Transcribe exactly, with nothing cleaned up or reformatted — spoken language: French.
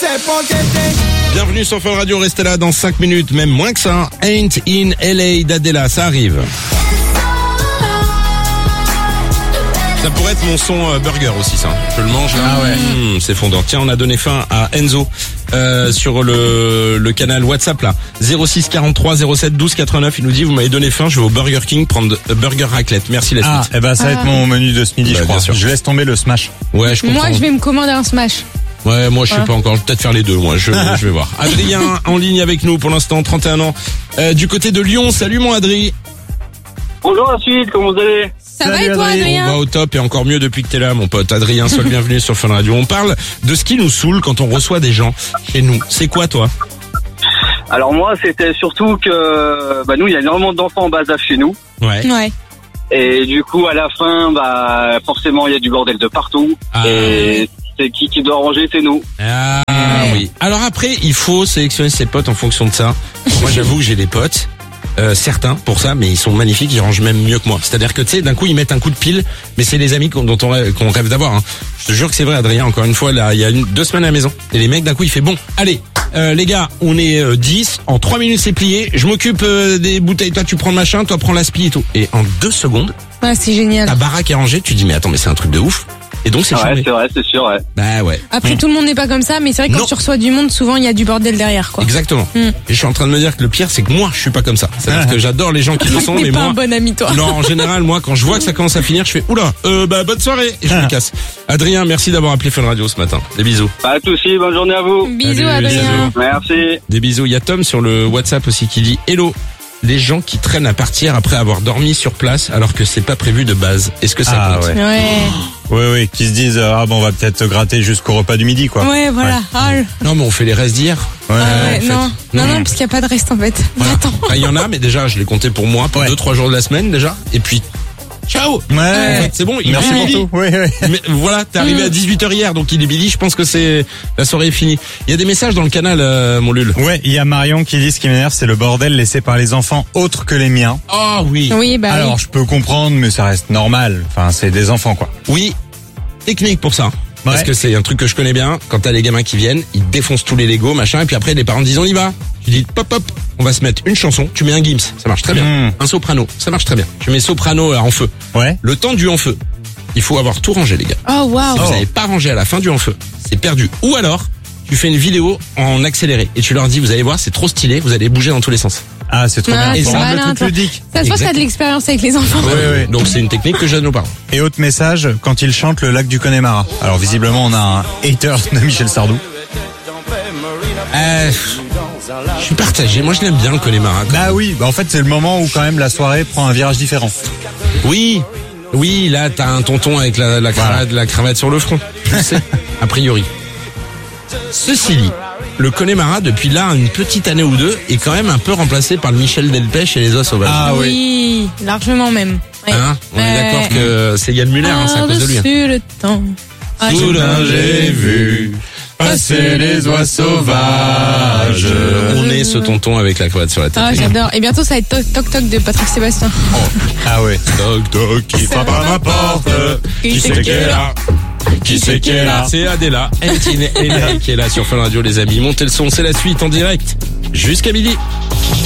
Bienvenue sur Fun Radio, restez là dans cinq minutes, même moins que ça. Ain't in L A d'Adela, ça arrive. Ça pourrait être mon son euh, burger aussi, ça. Je le mange là. Ah ouais. Mmh, c'est fondant. Tiens, on a donné fin à Enzo euh, sur le le canal WhatsApp là. zéro six quarante-trois zéro sept douze quatre-vingt-neuf. Il nous dit, vous m'avez donné faim, je vais au Burger King prendre euh, burger raclette. Merci la Ah, suite. eh ben ça va être mon menu de ce midi, Bah, je crois. bien sûr. Je laisse tomber le smash. Ouais, je comprends. Moi, je vais me commander un smash. Ouais, moi je sais Voilà. pas encore. Je vais peut-être faire les deux. Moi, je je vais voir. Adrien en ligne avec nous pour l'instant, trente et un ans, euh, du côté de Lyon. Salut mon Adri. Bonjour la suite, comment vous allez? Ça Salut, va et toi, Adrien. On Adrien? va au top et encore mieux depuis que t'es là, mon pote. Adrien, sois le bienvenu sur Fun Radio. On parle de ce qui nous saoule quand on reçoit des gens chez nous. C'est quoi, toi? Alors moi, c'était surtout que bah, nous, il y a énormément d'enfants en bas âge chez nous. Ouais. Ouais. Et du coup, à la fin, bah forcément, il y a du bordel de partout. Ah. Et c'est qui qui doit ranger, c'est nous. Ah oui. Alors après, il faut sélectionner ses potes en fonction de ça. Moi, j'avoue que j'ai des potes. Euh, certains pour ça, mais ils sont magnifiques, ils rangent même mieux que moi. C'est-à-dire que tu sais, d'un coup ils mettent un coup de pile, mais c'est les amis qu'on, dont on rêve, qu'on rêve d'avoir. Hein. Je te jure que c'est vrai, Adrien. Encore une fois, là, il y a une, deux semaines à la maison, et les mecs d'un coup il fait bon. Allez, euh, les gars, on est euh, dix, en trois minutes c'est plié. Je m'occupe euh, des bouteilles. Toi tu prends le machin, toi prends l'aspi et tout. Et en deux secondes, Ouais, c'est génial. ta baraque est rangée. Tu dis mais attends, mais c'est un truc de ouf. Et donc c'est Ouais, charmé. c'est vrai, c'est sûr. Ouais. Bah ouais. Après, tout le monde n'est pas comme ça, mais c'est vrai que Non. quand tu reçois du monde, souvent il y a du bordel derrière, quoi. Exactement. Mm. Et je suis en train de me dire que le pire c'est que moi je suis pas comme ça. C'est-à-dire que j'adore les gens qui le sont, T'es mais pas moi. un bon ami, toi. Non, en général, moi, quand je vois que ça commence à finir, je fais oula, euh, bah bonne soirée et je me casse. Adrien, merci d'avoir appelé Fun Radio ce matin. Des bisous. Pas de soucis, bonne journée à vous. Bisous, Salut, Adrien. Merci. Des bisous. Il y a Tom sur le WhatsApp aussi qui dit hello. Les gens qui traînent à partir après avoir dormi sur place alors que c'est pas prévu de base. Est-ce que ça Ah compte? ouais. Ouais. Oui, oui, qui se disent, euh, ah bon, on va peut-être gratter jusqu'au repas du midi, quoi. Ouais, voilà. Ah, le- Non, mais on fait les restes d'hier. Ouais. ah ouais, en fait. non. Non, Non. non, parce qu'il n'y a pas de reste, en fait. Voilà. Attends. Enfin, il y en a, mais déjà, je l'ai compté pour moi, pour Ouais. deux, trois jours de la semaine déjà. Et puis, ciao. Ouais. En fait, c'est bon. Il Merci est pour midi. tout. Oui, oui. Mais voilà, t'es arrivé à dix-huit heures hier, donc il est midi. Je pense que c'est la soirée est finie. Il y a des messages dans le canal, euh, mon Lul. Ouais, il y a Marion qui dit ce qui m'énerve, c'est le bordel laissé par les enfants autres que les miens. Oh oui. Oui, bah Alors, oui. je peux comprendre, mais ça reste normal. Enfin, c'est des enfants, quoi. Oui, technique pour ça. Parce Ouais. que c'est un truc que je connais bien. Quand t'as les gamins qui viennent, ils défoncent tous les Legos, machin, et puis après les parents disent on y va. Tu dis pop pop, on va se mettre une chanson. Tu mets un Gims, ça marche très bien. Mm. Un soprano, ça marche très bien. Tu mets soprano euh, en feu. Ouais. Le temps du en feu, il faut avoir tout rangé les gars. Oh, waouh. Si vous Oh. n'avez pas rangé à la fin du en feu, c'est perdu. Ou alors, tu fais une vidéo en accéléré et tu leur dis vous allez voir c'est trop stylé, vous allez bouger dans tous les sens. Ah, c'est trop Ah, bien. c'est Pour rendre malin, le truc toi. ludique. Ça se voit que t'as Exact. de l'expérience avec les enfants. Ouais, ouais. Donc c'est une technique que je donne aux parents. Et autre message, quand il chante le lac du Connemara. Alors, visiblement, on a un hater de Michel Sardou. Euh, je suis partagé. Moi je l'aime bien le Connemara. Bah oui, bah en fait, c'est le moment où quand même la soirée prend un virage différent. Oui, oui, là t'as un tonton avec la, la, cravate, la cravate sur le front. Je sais, a priori. Ceci dit, le Connemara depuis là une petite année ou deux est quand même un peu remplacé par le Michel Delpech et les Oies sauvages. Ah oui. Oui, largement même. Ouais. Hein, on est Ouais. d'accord que c'est Yann Muller, hein, c'est à cause de lui. hein. Par-dessus le temps. Ah, je- Soudain j'ai vu passer les oies sauvages. On est ce tonton avec la cravate sur la tête. Ah, j'adore. Et bientôt, ça va être Toc Toc Toc de Patrick Sébastien. Ah ouais. Toc toc, qui frappe à ma porte. Qui c'est qui est là? Qui c'est qui est là? C'est Adela, Entine et qui est là sur Fun Radio les amis. Montez le son, c'est la suite en direct jusqu'à midi.